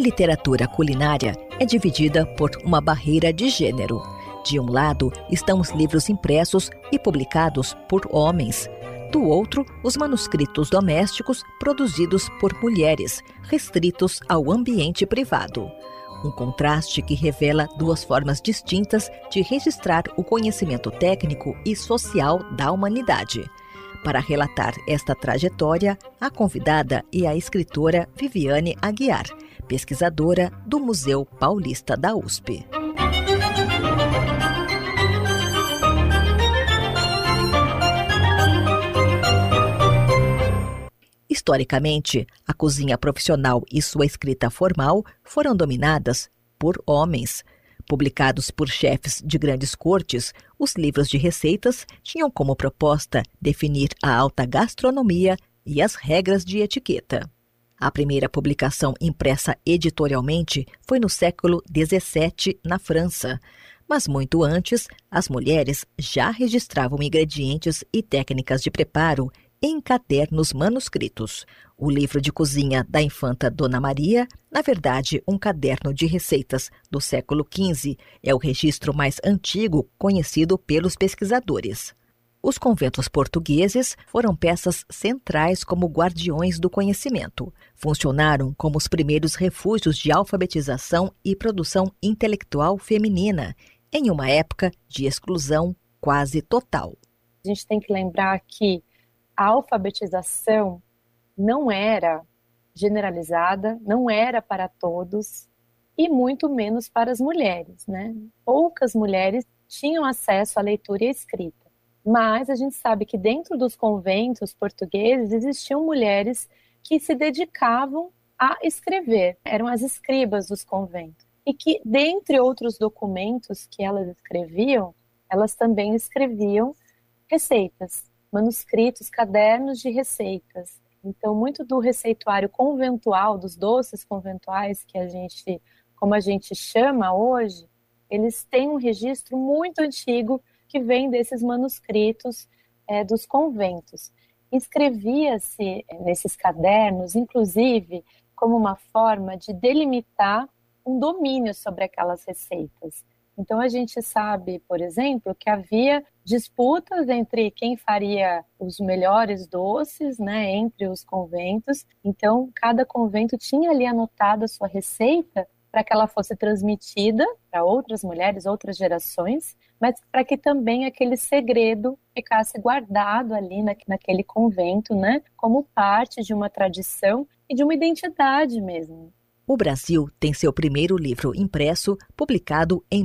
literatura culinária é dividida por uma barreira de gênero. De um lado estão os livros impressos e publicados por homens. Do outro, os manuscritos domésticos produzidos por mulheres, restritos ao ambiente privado. Um contraste que revela duas formas distintas de registrar o conhecimento técnico e social da humanidade. Para relatar esta trajetória, a convidada é a escritora Viviane Aguiar, pesquisadora do Museu Paulista da USP. Historicamente, a cozinha profissional e sua escrita formal foram dominadas por homens. Publicados por chefes de grandes cortes, os livros de receitas tinham como proposta definir a alta gastronomia e as regras de etiqueta. A primeira publicação impressa editorialmente foi no século XVII, na França. Mas muito antes, as mulheres já registravam ingredientes e técnicas de preparo em cadernos manuscritos. O livro de cozinha da infanta Dona Maria, na verdade um caderno de receitas do século XV, é o registro mais antigo conhecido pelos pesquisadores. Os conventos portugueses foram peças centrais como guardiões do conhecimento. Funcionaram como os primeiros refúgios de alfabetização e produção intelectual feminina, em uma época de exclusão quase total. A gente tem que lembrar que a alfabetização não era generalizada, não era para todos e muito menos para as mulheres, né? Poucas mulheres tinham acesso à leitura e à escrita. Mas a gente sabe que dentro dos conventos portugueses existiam mulheres que se dedicavam a escrever, eram as escribas dos conventos. E que, dentre outros documentos que elas escreviam, elas também escreviam receitas, manuscritos, cadernos de receitas. Então, muito do receituário conventual, dos doces conventuais como a gente chama hoje, eles têm um registro muito antigo que vem desses manuscritos dos conventos. Escrevia-se nesses cadernos, inclusive, como uma forma de delimitar um domínio sobre aquelas receitas. Então, a gente sabe, por exemplo, que havia disputas entre quem faria os melhores doces, né, entre os conventos. Então, cada convento tinha ali anotado a sua receita para que ela fosse transmitida para outras mulheres, outras gerações, mas para que também aquele segredo ficasse guardado ali naquele convento, né, como parte de uma tradição e de uma identidade mesmo. O Brasil tem seu primeiro livro impresso, publicado em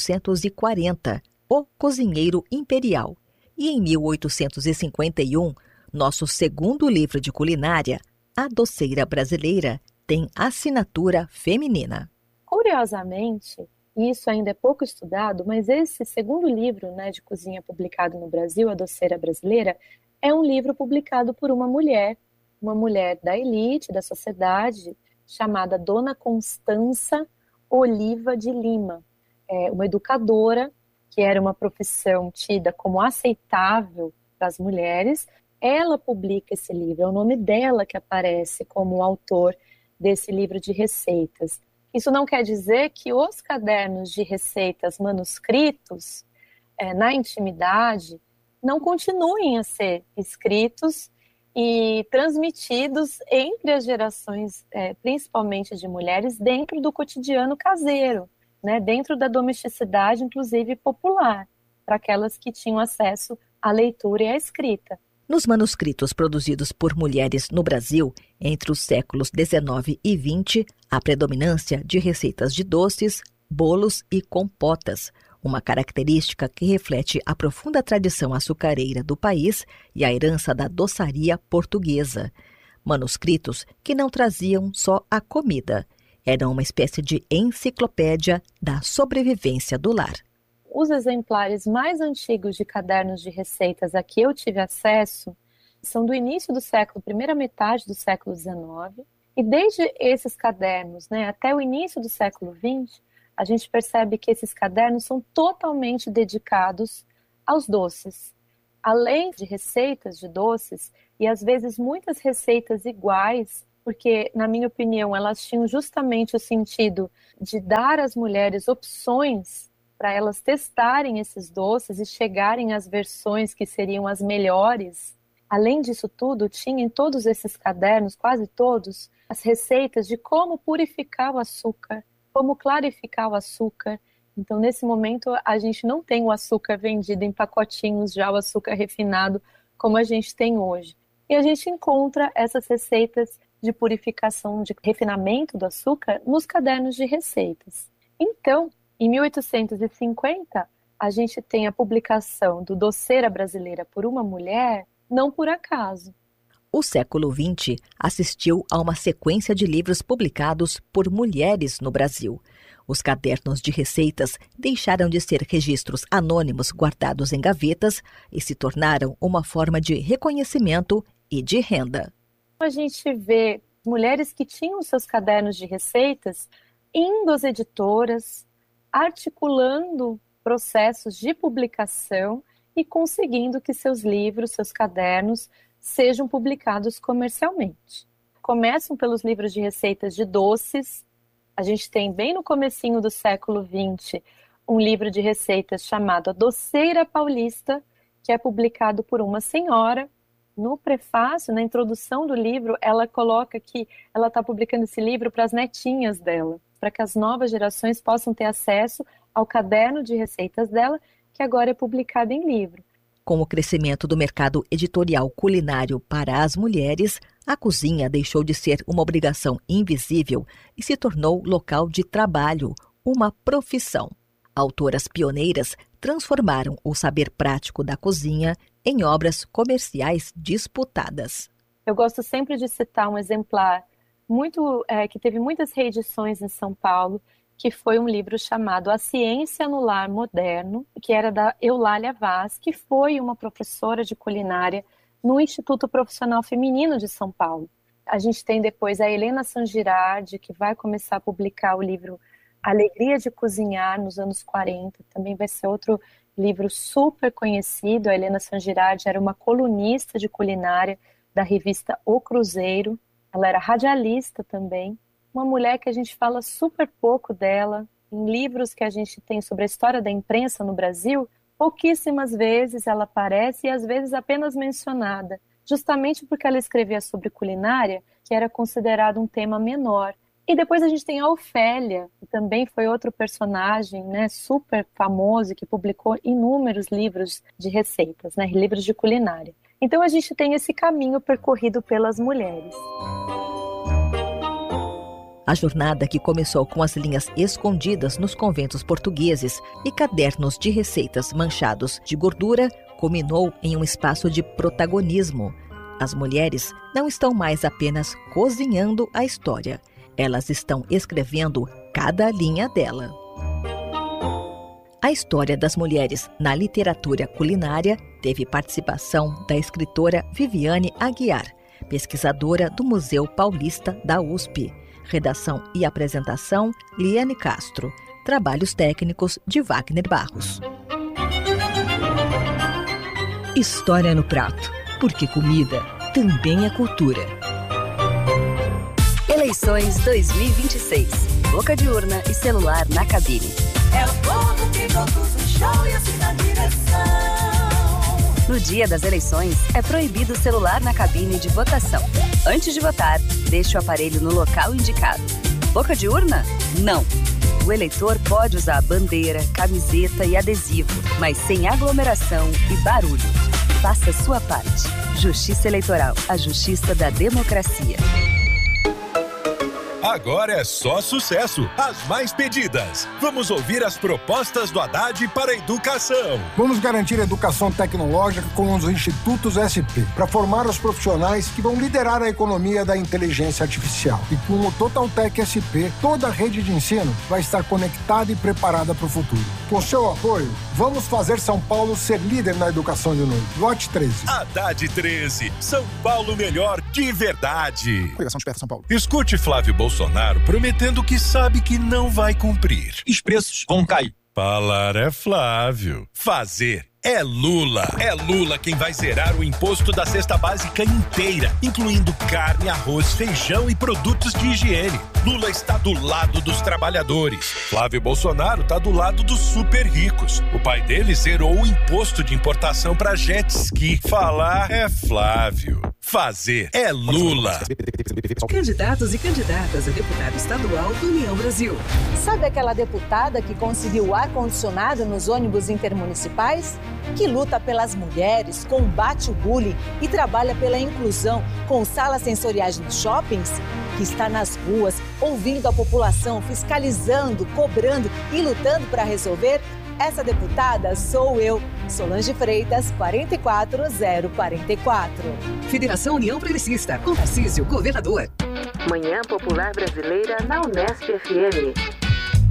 1840, O Cozinheiro Imperial. E em 1851, nosso segundo livro de culinária, A Doceira Brasileira, tem assinatura feminina. Curiosamente, e isso ainda é pouco estudado, mas esse segundo livro, né, de cozinha publicado no Brasil, A Doceira Brasileira, é um livro publicado por uma mulher da elite, da sociedade, chamada Dona Constança Oliva de Lima, uma educadora, que era uma profissão tida como aceitável para as mulheres. Ela publica esse livro, é o nome dela que aparece como autor desse livro de receitas. Isso não quer dizer que os cadernos de receitas manuscritos, na intimidade, não continuem a ser escritos e transmitidos entre as gerações, principalmente de mulheres, dentro do cotidiano caseiro, né, dentro da domesticidade, inclusive popular, para aquelas que tinham acesso à leitura e à escrita. Nos manuscritos produzidos por mulheres no Brasil, entre os séculos XIX e XX, há predominância de receitas de doces, bolos e compotas, uma característica que reflete a profunda tradição açucareira do país e a herança da doçaria portuguesa. Manuscritos que não traziam só a comida, eram uma espécie de enciclopédia da sobrevivência do lar. Os exemplares mais antigos de cadernos de receitas a que eu tive acesso são do início do século, primeira metade do século XIX, e desde esses cadernos, né, até o início do século XX, a gente percebe que esses cadernos são totalmente dedicados aos doces. Além de receitas de doces, e às vezes muitas receitas iguais porque, na minha opinião, elas tinham justamente o sentido de dar às mulheres opções para elas testarem esses doces e chegarem às versões que seriam as melhores. Além disso tudo, tinha em todos esses cadernos, quase todos, as receitas de como purificar o açúcar, como clarificar o açúcar. Então, nesse momento, a gente não tem o açúcar vendido em pacotinhos, já o açúcar refinado, como a gente tem hoje. E a gente encontra essas receitas de purificação, de refinamento do açúcar nos cadernos de receitas. Então, em 1850, a gente tem a publicação do Doceira Brasileira por uma mulher, não por acaso. O século XX assistiu a uma sequência de livros publicados por mulheres no Brasil. Os cadernos de receitas deixaram de ser registros anônimos guardados em gavetas e se tornaram uma forma de reconhecimento e de renda. A gente vê mulheres que tinham seus cadernos de receitas indo às editoras, articulando processos de publicação e conseguindo que seus livros, seus cadernos, sejam publicados comercialmente. Começam pelos livros de receitas de doces. A gente tem, bem no comecinho do século XX, um livro de receitas chamado A Doceira Paulista, que é publicado por uma senhora. No prefácio, na introdução do livro, ela coloca que ela está publicando esse livro para as netinhas dela, para que as novas gerações possam ter acesso ao caderno de receitas dela, que agora é publicado em livro. Com o crescimento do mercado editorial culinário para as mulheres, a cozinha deixou de ser uma obrigação invisível e se tornou local de trabalho, uma profissão. Autoras pioneiras transformaram o saber prático da cozinha em obras comerciais disputadas. Eu gosto sempre de citar um exemplar que teve muitas reedições em São Paulo, que foi um livro chamado A Ciência no Lar Moderno, que era da Eulália Vaz, que foi uma professora de culinária no Instituto Profissional Feminino de São Paulo. A gente tem depois a Helena Sangirardi, que vai começar a publicar o livro Alegria de Cozinhar, nos anos 40, também vai ser outro livro super conhecido. A Helena Sangirardi era uma colunista de culinária da revista O Cruzeiro, ela era radialista também, uma mulher que a gente fala super pouco dela. Em livros que a gente tem sobre a história da imprensa no Brasil, pouquíssimas vezes ela aparece e às vezes apenas mencionada, justamente porque ela escrevia sobre culinária, que era considerado um tema menor. E depois a gente tem a Ofélia, que também foi outro personagem, né, super famoso, que publicou inúmeros livros de receitas, né, livros de culinária. Então a gente tem esse caminho percorrido pelas mulheres. A jornada, que começou com as linhas escondidas nos conventos portugueses e cadernos de receitas manchados de gordura, culminou em um espaço de protagonismo. As mulheres não estão mais apenas cozinhando a história, elas estão escrevendo cada linha dela. A história das mulheres na literatura culinária teve participação da escritora Viviane Aguiar, pesquisadora do Museu Paulista da USP. Redação e apresentação, Liane Castro. Trabalhos técnicos de Wagner Barros. História no prato, porque comida também é cultura. Eleições 2026. Boca de urna e celular na cabine. É o povo que conduz o show e assim na direção. No dia das eleições, é proibido o celular na cabine de votação. Antes de votar, deixe o aparelho no local indicado. Boca de urna? Não. O eleitor pode usar bandeira, camiseta e adesivo, mas sem aglomeração e barulho. Faça a sua parte. Justiça Eleitoral, a justiça da democracia. Agora é só sucesso, as mais pedidas. Vamos ouvir as propostas do Haddad para a educação. Vamos garantir a educação tecnológica com os institutos SP, para formar os profissionais que vão liderar a economia da inteligência artificial. E com o Totaltec SP, toda a rede de ensino vai estar conectada e preparada para o futuro. Com seu apoio, vamos fazer São Paulo ser líder na educação de novo. Vote 13. Haddad 13, São Paulo melhor de verdade. Coligação Desperta São Paulo. Escute Flávio Bolsonaro prometendo que sabe que não vai cumprir. Os preços vão cair. Falar é Flávio. Fazer é Lula. É Lula quem vai zerar o imposto da cesta básica inteira, incluindo carne, arroz, feijão e produtos de higiene. Lula está do lado dos trabalhadores. Flávio Bolsonaro está do lado dos super ricos. O pai dele zerou o imposto de importação para jet ski. Falar é Flávio. Fazer é Lula. Candidatos e candidatas a deputado estadual do União Brasil. Sabe aquela deputada que conseguiu ar-condicionado nos ônibus intermunicipais? Que luta pelas mulheres, combate o bullying e trabalha pela inclusão com salas sensoriais nos shoppings? Que está nas ruas, ouvindo a população, fiscalizando, cobrando e lutando para resolver? Essa deputada sou eu, Solange Freitas, 44044. Federação União Progressista, com Tarcísio, governador. Manhã Popular Brasileira na Unesp FM.